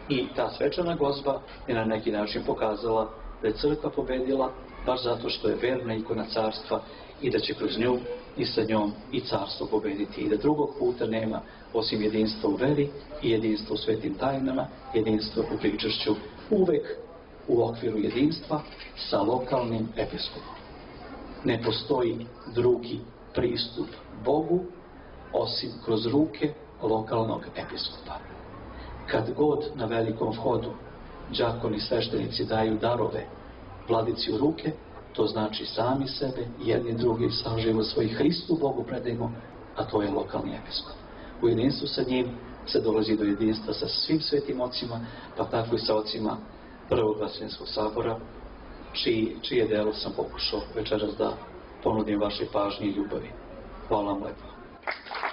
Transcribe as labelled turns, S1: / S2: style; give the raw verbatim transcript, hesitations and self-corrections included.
S1: I ta svečana gozba je na neki način pokazala da je crkva pobedila, baš zato što je verna ikona carstva i da će kroz nju i sa njom i carstvo pobediti. I da drugog puta nema osim jedinstva u veri i jedinstva u svetim tajnama, jedinstva u pričašću, uvek u okviru jedinstva sa lokalnim episkopom. Ne postoji drugi pristup Bogu osim kroz ruke lokalnog episkopa. Kad god na velikom vhodu đakoni i sveštenici daju darove vladici u ruke, to znači sami sebe, jedni drugi, sam život svoj Hristu Bogu predajmo, a to je lokalni episkop. U jedinstvu sa njim se dolazi do jedinstva sa svim svetim ocima, pa tako i sa ocima Prvog Vaseljenskog sabora, čiji, čije delo sam pokušao večeras da ponudim vašoj pažnji i ljubavi. Hvala vam lepo.